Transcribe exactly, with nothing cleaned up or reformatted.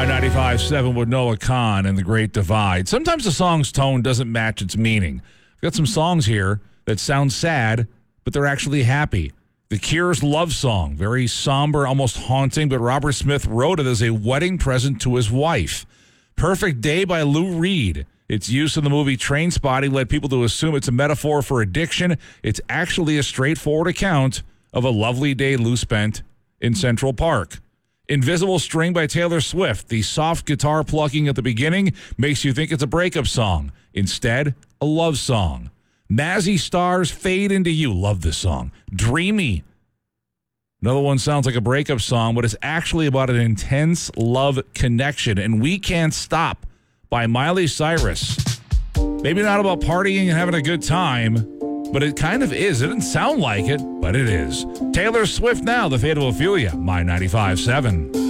ninety-five point seven with Noah Khan and The Great Divide. Sometimes the song's tone doesn't match its meaning. I've got some songs here that sound sad, but they're actually happy. The Cure's Love Song, very somber, almost haunting, but Robert Smith wrote it as a wedding present to his wife. Perfect Day by Lou Reed. Its use in the movie Trainspotting led people to assume it's a metaphor for addiction. It's actually a straightforward account of a lovely day Lou spent in Central Park. Invisible String by Taylor Swift. The soft guitar plucking at the beginning makes you think it's a breakup song. Instead, a love song. Mazzy Star's Fade Into You. Love this song. Dreamy. Another one sounds like a breakup song, but it's actually about an intense love connection. And We Can't Stop by Miley Cyrus. Maybe not about partying and having a good time, but it kind of is. It didn't sound like it, but it is. Taylor Swift now, The Fate of Ophelia, My ninety-five point seven.